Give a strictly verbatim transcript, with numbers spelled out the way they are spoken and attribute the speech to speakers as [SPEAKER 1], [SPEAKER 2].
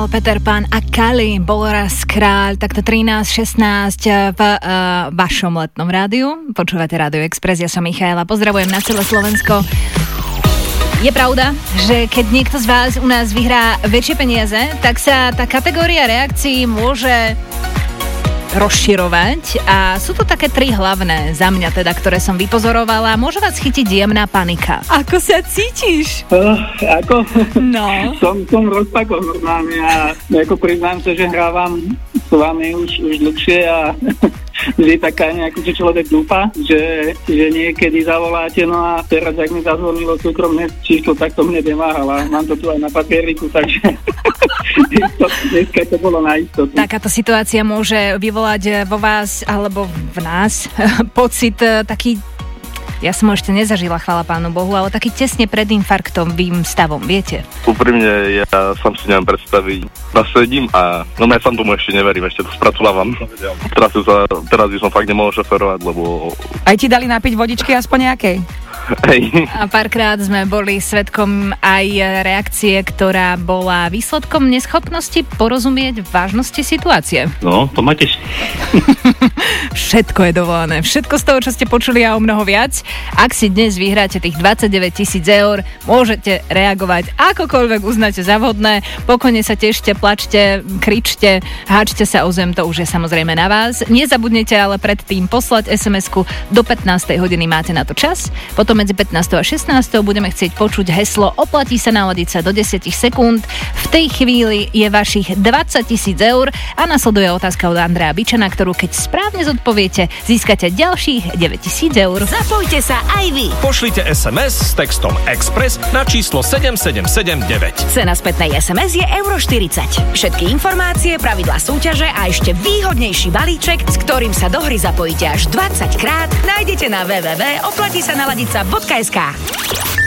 [SPEAKER 1] Daniel, Peter Pan a Kali, bol raz kráľ, takto trinásť šestnásť v uh, vašom letnom rádiu. Počúvate Rádio Express, ja som Michaela, pozdravujem na celé Slovensko. Je pravda, že keď niekto z vás u nás vyhrá väčšie peniaze, tak sa tá kategória reakcií môže rozširovať a sú to také tri hlavné za mňa teda, ktoré som vypozorovala. Môže vás chytiť jemná panika. Ako sa cítiš?
[SPEAKER 2] Uh, ako?
[SPEAKER 1] No.
[SPEAKER 2] som, som rozpakol normálne a ako priznám sa, že hrávam s vami už, už dlhšie a vždy taká nejakú, že človek dúfa, že, že niekedy zavoláte, no a teraz, ak mi zazvonilo súkromné číslo, tak to mne neváhala. Mám to tu aj na papieriku, takže dneska to bolo na istotu.
[SPEAKER 1] Takáto situácia môže vyvolať vo vás, alebo v nás, pocit taký, ja som ho ešte nezažila, chvála Pánu Bohu, ale taký tesne pred infarktovým stavom, viete?
[SPEAKER 3] Úprimne, ja sám si neviem predstaviť. Nasedím a no ja sám tomu ešte neverím, ešte to spracovávam. Teraz, sa, teraz by som fakt nemohol šoferovať, lebo...
[SPEAKER 4] Aj ti dali napiť vodičky aspoň nejakej?
[SPEAKER 3] Hej.
[SPEAKER 1] A párkrát sme boli svedkom aj reakcie, ktorá bola výsledkom neschopnosti porozumieť vážnosti situácie.
[SPEAKER 5] No, to ma teší.
[SPEAKER 1] Všetko je dovolené. Všetko z toho, čo ste počuli a o mnoho viac. Ak si dnes vyhráte tých dvadsaťdeväť tisíc eur, môžete reagovať akokoľvek uznáte za vhodné. Pokojne sa tešte, plačte, kričte, háčte sa o zem, to už je samozrejme na vás. Nezabudnite ale predtým poslať es em esku do pätnástej hodiny, máte na to čas. Potom medzi pätnástou a šestnástou budeme chcieť počuť heslo Oplatí sa naladiť sa do desať sekúnd. V tej chvíli je vašich dvadsať tisíc eur a nasleduje otázka od Andreja Bičana, ktorú keď správne zodpoviete, získate ďalších deväť tisíc eur.
[SPEAKER 6] Zapojte sa aj vy.
[SPEAKER 7] Pošlite es em es s textom Express na číslo sedem sedem sedem deväť.
[SPEAKER 6] Cena spätnej es em es je euro štyridsať. Všetky informácie, pravidlá súťaže a ešte výhodnejší balíček, s ktorým sa do hry zapojíte až dvadsať krát, nájdete na w w w bodka oplatí sa naladiť sa bodka es ká.